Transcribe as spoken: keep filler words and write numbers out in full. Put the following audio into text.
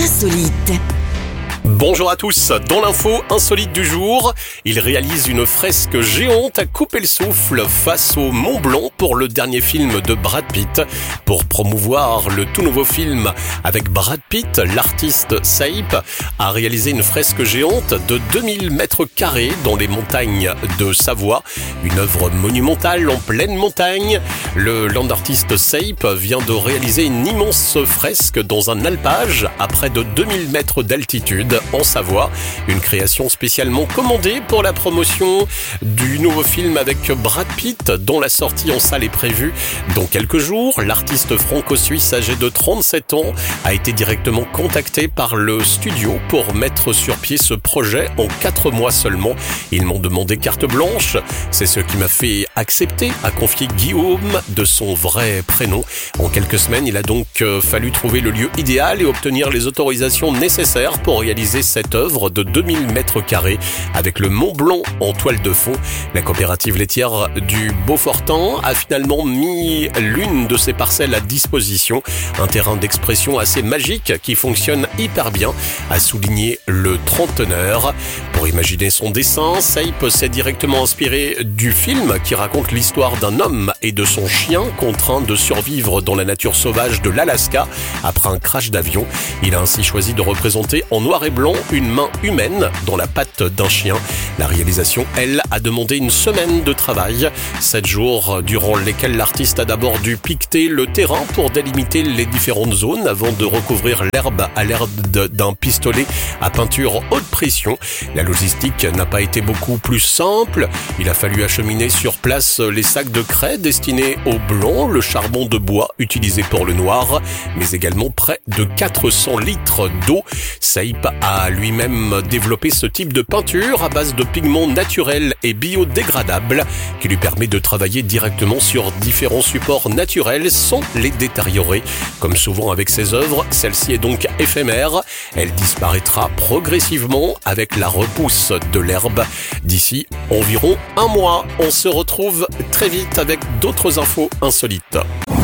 insolite. Bonjour à tous, dans l'info insolite du jour, il réalise une fresque géante à couper le souffle face au Mont Blanc pour le dernier film de Brad Pitt. Pour promouvoir le tout nouveau film avec Brad Pitt, l'artiste Saip a réalisé une fresque géante de deux mille mètres carrés dans les montagnes de Savoie, une œuvre monumentale en pleine montagne. Le land artiste Saip vient de réaliser une immense fresque dans un alpage à près de deux mille mètres d'altitude en Savoie, une création spécialement commandée pour la promotion du nouveau film avec Brad Pitt, dont la sortie en salle est prévue dans quelques jours. L'artiste franco-suisse âgé de trente-sept ans a été directement contacté par le studio pour mettre sur pied ce projet en quatre mois seulement. Ils m'ont demandé carte blanche, c'est ce qui m'a fait accepter, a confié Guillaume de son vrai prénom. En quelques semaines, il a donc fallu trouver le lieu idéal et obtenir les autorisations nécessaires pour réaliser cette œuvre de deux mille mètres carrés avec le Mont Blanc en toile de fond. La coopérative laitière du Beaufortain a finalement mis l'une de ses parcelles à disposition, un terrain d'expression assez magique qui fonctionne hyper bien, a souligné le trentenaire. Pour imaginer son dessin, Saip s'est directement inspiré du film qui raconte l'histoire d'un homme et de son chien contraints de survivre dans la nature sauvage de l'Alaska après un crash d'avion. Il a ainsi choisi de représenter en noir et blanc une main humaine dans la patte d'un chien. La réalisation, elle, a demandé une semaine de travail, sept jours durant lesquels l'artiste a d'abord dû piqueter le terrain pour délimiter les différentes zones avant de recouvrir l'herbe à l'aide d'un pistolet à peinture haute pression. La logistique n'a pas été beaucoup plus simple. Il a fallu acheminer sur place les sacs de craie destinés au blanc, le charbon de bois utilisé pour le noir, mais également près de quatre cents litres d'eau. Saip a lui-même développé ce type de peinture à base de pigments naturels et biodégradables qui lui permet de travailler directement sur différents supports naturels sans les détériorer. Comme souvent avec ses œuvres, celle-ci est donc éphémère. Elle disparaîtra progressivement avec la repousse de l'herbe. D'ici environ un mois, on se retrouve très vite avec d'autres infos insolites.